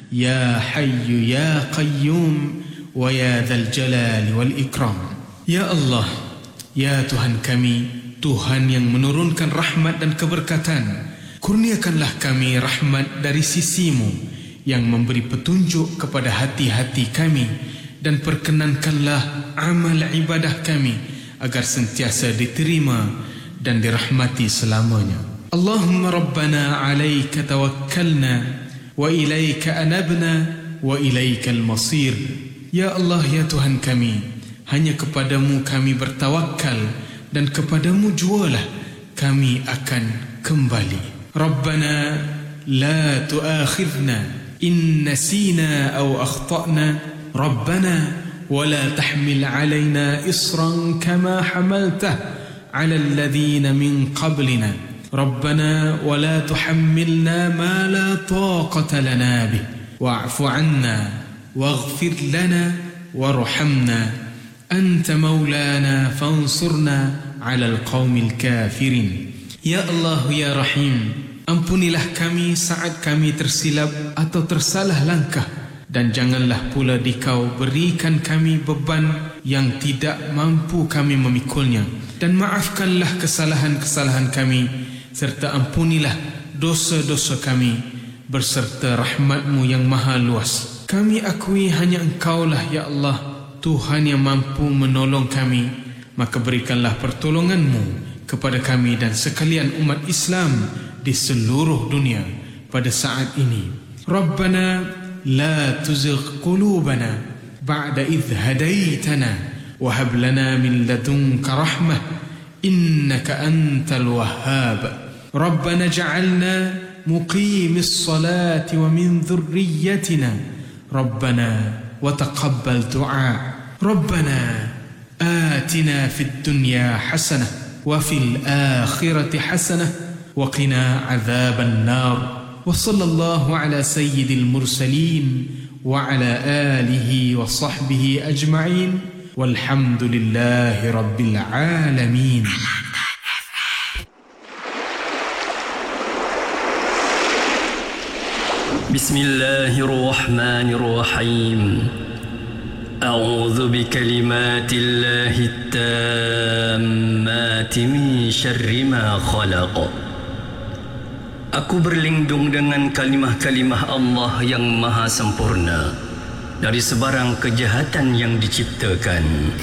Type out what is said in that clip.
Ya Hayyu Ya Qayyum wa Ya Dzal Jalali wal Ikram. Ya Allah, ya Tuhan kami, Tuhan yang menurunkan rahmat dan keberkatan, kurniakanlah kami rahmat dari sisi-Mu yang memberi petunjuk kepada hati-hati kami, dan perkenankanlah amal ibadah kami agar sentiasa diterima dan dirahmati selamanya. Allahumma Rabbana alaika tawakkalna wa ilaika anabna wa ilaikal masir. Ya Allah, ya Tuhan kami, hanya kepadamu kami bertawakal dan kepadamu jualah kami akan kembali. Rabbana la tu'akhidna in nasina aw akhtana. ربنا ولا تحمل علينا إصرا كما حملته على الذين من قبلنا ربنا ولا تحملنا ما لا طاقة لنا به واعف عنا واغفر لنا وارحمنا أنت مولانا فانصرنا على القوم الكافرين. Ya Allah, ya Rahim, ampunilah kami saat kami tersilap atau tersalah langkah, dan janganlah pula Dikau berikan kami beban yang tidak mampu kami memikulnya. Dan maafkanlah kesalahan-kesalahan kami, serta ampunilah dosa-dosa kami berserta rahmat-Mu yang maha luas. Kami akui hanya Engkaulah, ya Allah, Tuhan yang mampu menolong kami. Maka berikanlah pertolongan-Mu kepada kami dan sekalian umat Islam di seluruh dunia pada saat ini. Rabbana لا تزغ قلوبنا بعد إذ هديتنا وهب لنا من لدنك رحمة إنك أنت الوهاب. ربنا اجعلنا مقيم الصلاة ومن ذريتنا ربنا وتقبل دعاء. ربنا آتنا في الدنيا حسنة وفي الآخرة حسنة وقنا عذاب النار. وصلى الله على سيد المرسلين وعلى آله وصحبه أجمعين والحمد لله رب العالمين. بسم الله الرحمن الرحيم. أعوذ بكلمات الله التامات من شر ما خلق. Aku berlindung dengan kalimah-kalimah Allah yang maha sempurna dari sebarang kejahatan yang diciptakan.